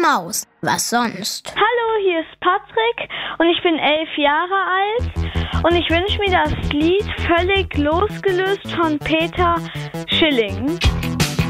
Maus. Was sonst? Hallo, hier ist Patrick und ich bin 11 Jahre alt und ich wünsche mir das Lied Völlig losgelöst von Peter Schilling.